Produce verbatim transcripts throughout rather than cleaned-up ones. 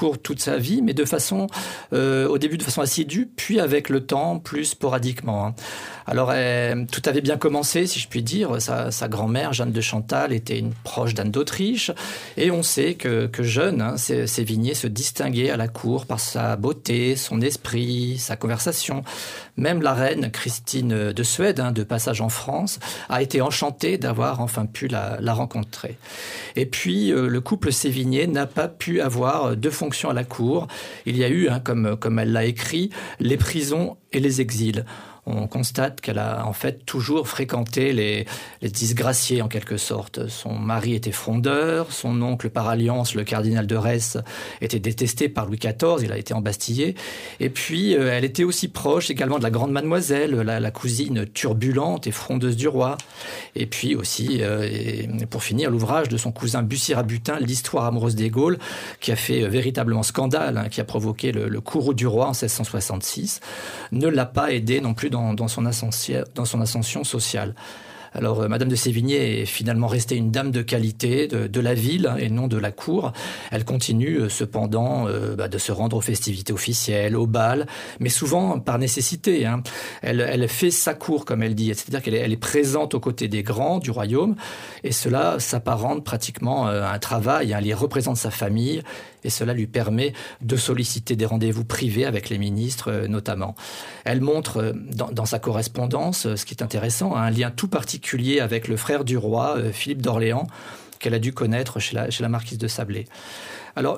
cour toute sa vie, mais de façon, euh, au début de façon assidue, puis avec le temps, plus sporadiquement. Hein. Alors, elle, tout avait bien commencé, si je puis dire. Sa, sa grand-mère, Jeanne de Chantal, était une proche d'Anne d'Autriche. Et on sait que, que jeune, hein, Sévigné se distinguait à la cour par sa beauté, son esprit, sa conversation. Même la reine Christine de Suède, hein, de passage en France, a été enchantée d'avoir enfin pu la, la rencontrer. Et puis, euh, le couple Sévigné n'a pas pu avoir de fonction à la cour. Il y a eu, hein, comme, comme elle l'a écrit, les prisons et les exils. On constate qu'elle a en fait toujours fréquenté les, les disgraciés en quelque sorte. Son mari était frondeur, son oncle par alliance, le cardinal de Retz, était détesté par Louis quatorze, il a été embastillé. Et puis euh, elle était aussi proche également de la grande mademoiselle, la, la cousine turbulente et frondeuse du roi. Et puis aussi, euh, et pour finir, l'ouvrage de son cousin Bussy-Rabutin, L'histoire amoureuse des Gaules, qui a fait euh, véritablement scandale, hein, qui a provoqué le, le courroux du roi en seize cent soixante-six, ne l'a pas aidé non plus Dans, dans, son ascension, dans son ascension sociale. Alors, euh, Madame de Sévigné est finalement restée une dame de qualité de, de la ville et non de la cour. Elle continue euh, cependant euh, bah, de se rendre aux festivités officielles, au bal, mais souvent par nécessité. Hein. Elle, elle fait sa cour, comme elle dit, c'est-à-dire qu'elle est, elle est présente aux côtés des grands du royaume, et cela s'apparente pratiquement euh, à un travail. Hein. Elle y représente sa famille, et cela lui permet de solliciter des rendez-vous privés avec les ministres euh, notamment. Elle montre euh, dans, dans sa correspondance, euh, ce qui est intéressant, un lien tout particulier avec le frère du roi, euh, Philippe d'Orléans, qu'elle a dû connaître chez la, chez la marquise de Sablé. Alors,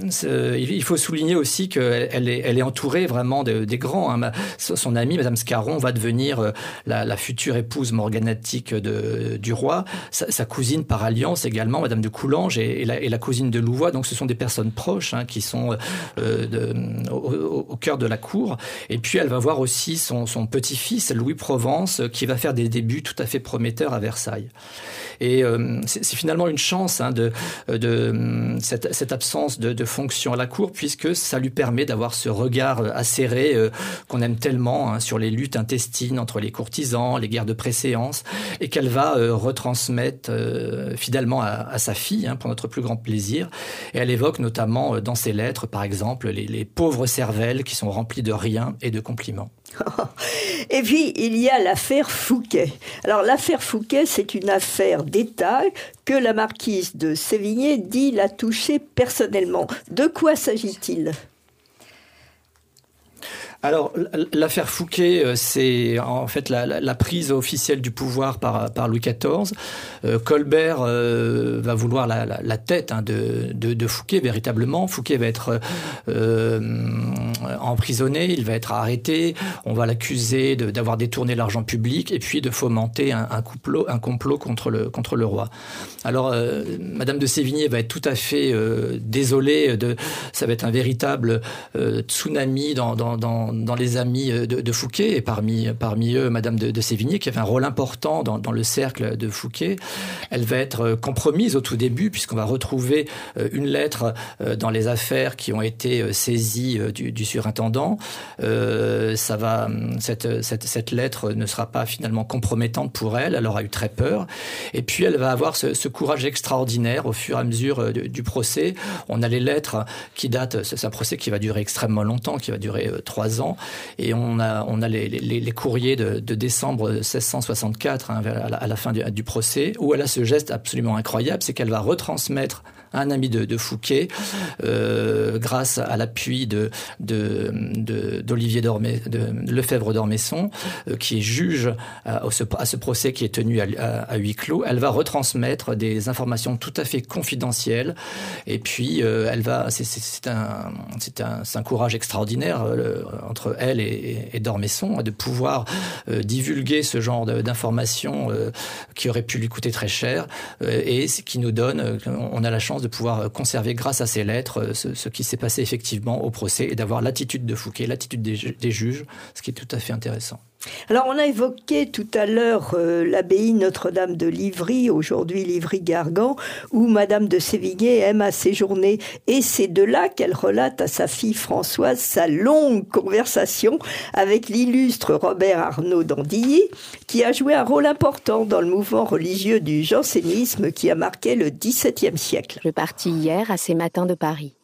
il faut souligner aussi qu'elle est, elle est entourée vraiment de, des grands. Hein. Son amie, Madame Scarron, va devenir la, la future épouse morganatique de, du roi. Sa, sa cousine par alliance également, Madame de Coulanges, et, et, la, et la cousine de Louvois. Donc, ce sont des personnes proches, hein, qui sont euh, de, au, au cœur de la cour. Et puis, elle va voir aussi son, son petit-fils, Louis Provence, qui va faire des débuts tout à fait prometteurs à Versailles. Et euh, c'est, c'est finalement une chance, hein, de, de cette, cette absence de, de fonction à la cour, puisque ça lui permet d'avoir ce regard acéré euh, qu'on aime tellement, hein, sur les luttes intestines entre les courtisans, les guerres de préséance, et qu'elle va euh, retransmettre euh, fidèlement à, à sa fille, hein, pour notre plus grand plaisir. Et elle évoque notamment euh, dans ses lettres, par exemple, les, les pauvres cervelles qui sont remplies de rien et de compliments. Et puis, il y a l'affaire Fouquet. Alors, l'affaire Fouquet, c'est une affaire d'État que la marquise de Sévigné dit la toucher personnellement. De quoi s'agit-il ? Alors, l'affaire Fouquet, c'est en fait la, la, la prise officielle du pouvoir par, par Louis quatorze. Euh, Colbert euh, va vouloir la, la, la tête, hein, de, de, de Fouquet, véritablement. Fouquet va être euh, emprisonné, il va être arrêté. On va l'accuser de, d'avoir détourné l'argent public et puis de fomenter un, un, complot, un complot contre le, contre le roi. Alors, euh, Madame de Sévigné va être tout à fait euh, désolée. De, ça va être un véritable euh, tsunami dans, dans, dans dans les amis de, de Fouquet, et parmi, parmi eux, Madame de, de Sévigné, qui avait un rôle important dans, dans le cercle de Fouquet. Elle va être compromise au tout début, puisqu'on va retrouver une lettre dans les affaires qui ont été saisies du, du surintendant. Euh, ça va, cette, cette, cette lettre ne sera pas finalement compromettante pour elle, elle aura eu très peur. Et puis, elle va avoir ce, ce courage extraordinaire au fur et à mesure du, du procès. On a les lettres qui datent, c'est un procès qui va durer extrêmement longtemps, qui va durer trois ans. Et on a, on a les, les, les courriers de, de décembre seize cent soixante-quatre, hein, à, la, à la fin du, du procès, où elle a ce geste absolument incroyable, c'est qu'elle va retransmettre à un ami de, de Fouquet, euh, grâce à l'appui de, de, de, d'Olivier Dormé, de Lefebvre d'Ormesson, euh, qui est juge à, à, ce, à ce procès qui est tenu à, à, à huis clos. Elle va retransmettre des informations tout à fait confidentielles. Et puis, euh, elle va, c'est, c'est, c'est, un, c'est, un, c'est un courage extraordinaire, euh, entre elle et, et d'Ormesson, de pouvoir euh, divulguer ce genre de, d'informations euh, qui auraient pu lui coûter très cher, euh, et ce qui nous donne, euh, on a la chance de pouvoir conserver grâce à ces lettres euh, ce, ce qui s'est passé effectivement au procès, et d'avoir l'attitude de Fouquet, l'attitude des, ju- des juges, ce qui est tout à fait intéressant. Alors, on a évoqué tout à l'heure euh, l'abbaye Notre-Dame de Livry, aujourd'hui Livry-Gargan, où Madame de Sévigné aime à séjourner. Et c'est de là qu'elle relate à sa fille Françoise sa longue conversation avec l'illustre Robert Arnauld d'Andilly, qui a joué un rôle important dans le mouvement religieux du jansénisme qui a marqué le dix-septième siècle. Je partis hier à ces matins de Paris.